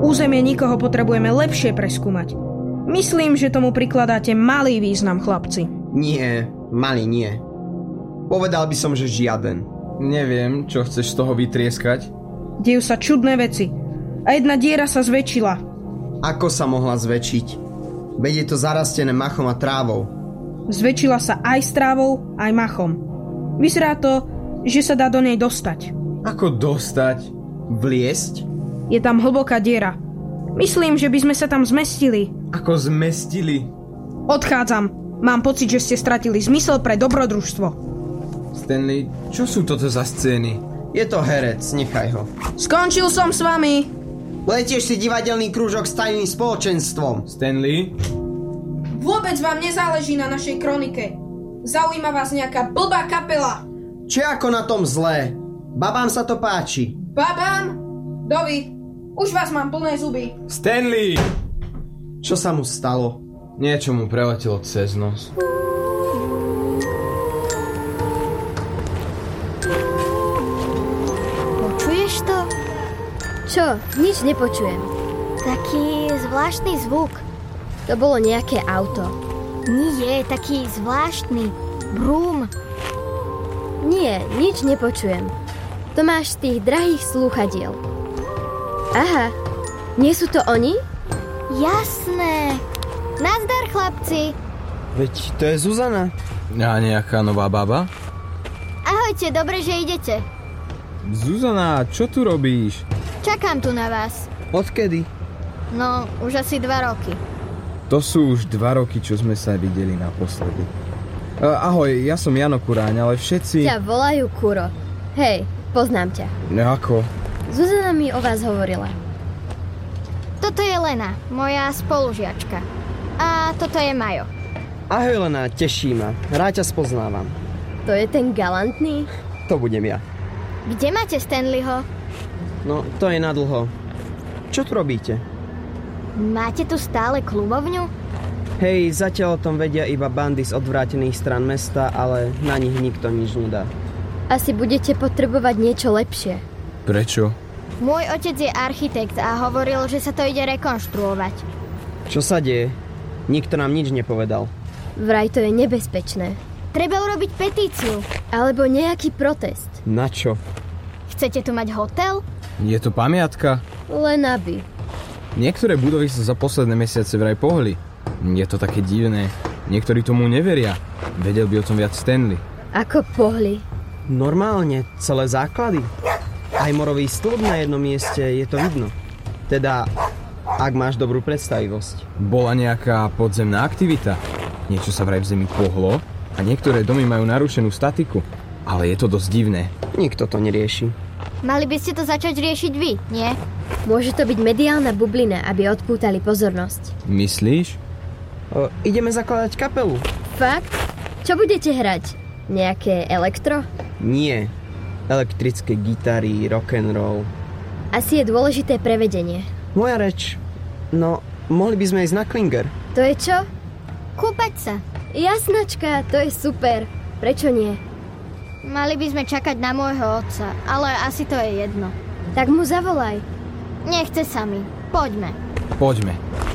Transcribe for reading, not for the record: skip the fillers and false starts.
Územie nikoho potrebujeme lepšie preskúmať. Myslím, že tomu prikladáte malý význam, chlapci. Nie, malý nie. Povedal by som, že žiaden. Neviem, čo chceš z toho vytrieskať. Dejú sa čudné veci. A jedna diera sa zväčšila. Ako sa mohla zväčšiť? Veď je to zarastené machom a trávou. Zväčšila sa aj s trávou, aj machom. Vyzerá to, že sa dá do nej dostať. Ako dostať? Vliesť? Je tam hlboká diera. Myslím, že by sme sa tam zmestili. Ako zmestili? Odchádzam. Mám pocit, že ste stratili zmysel pre dobrodružstvo. Stanley, čo sú toto za scény? Je to herec, nechaj ho. Skončil som s vami. Letieš si divadelný krúžok s tajným spoločenstvom. Stanley? Vôbec vám nezáleží na našej kronike. Zaujíma vás nejaká blbá kapela. Čo je ako na tom zlé? Babám sa to páči. Babám? Dovi, už vás mám plné zuby. Stanley! Čo sa mu stalo? Niečo mu preletelo cez nos. Počuješ to? Čo? Nič nepočujem. Taký zvláštny zvuk. To bolo nejaké auto. Nie, taký zvláštny. Brúm. Nie, nič nepočujem. To máš z tých drahých slúchadiel. Aha, nie sú to oni? Jasné. Nazdar, chlapci. Veď to je Zuzana. A nejaká nová baba? Ahojte, dobre, že idete. Zuzana, čo tu robíš? Čakám tu na vás. Odkedy? No, už asi 2 roky. To sú už 2 roky, čo sme sa videli naposledy. Ahoj, ja som Jano Kuráň, ale všetci... Ťa volajú Kuro. Hej, poznám ťa. No ako? Zuzana mi o vás hovorila. Toto je Lena, moja spolužiačka. A toto je Majo. Ahoj Lena, teší ma. Rád ťa spoznávam. To je ten galantný? To budem ja. Kde máte Stanleyho? No, to je nadlho. Čo tu robíte? Máte tu stále klumovňu? Hej, zatiaľ o tom vedia iba bandy z odvrátených strán mesta, ale na nich nikto nič nedá. Asi budete potrebovať niečo lepšie. Prečo? Môj otec je architekt a hovoril, že sa to ide rekonštruovať. Čo sa deje? Nikto nám nič nepovedal. Vraj to je nebezpečné. Treba urobiť petíciu. Alebo nejaký protest. Na čo? Chcete tu mať hotel? Je to pamiatka? Len aby. Niektoré budovy sa za posledné mesiace vraj pohli. Je to také divné. Niektorí tomu neveria. Vedel by o tom viac Stanley. Ako pohli? Normálne, celé základy. Aj morový stĺp na jednom mieste, je to vidno. Teda, ak máš dobrú predstavivosť. Bola nejaká podzemná aktivita. Niečo sa vraj v zemi pohlo a niektoré domy majú narušenú statiku. Ale je to dosť divné. Nikto to nerieši. Mali by ste to začať riešiť vy, nie? Môže to byť mediálna bublina, aby odpútali pozornosť. Myslíš? Ideme zakladať kapelu. Fakt? Čo budete hrať? Nejaké elektro? Nie. Elektrické gitary, rock'n'roll. Asi je dôležité prevedenie. Moja reč. No, mohli by sme ísť na Klinger. To je čo? Kúpať sa. Jasnačka, to je super. Prečo nie? Mali by sme čakať na môjho otca, ale asi to je jedno. Tak mu zavolaj. Nechce sa mi. Poďme. Poďme.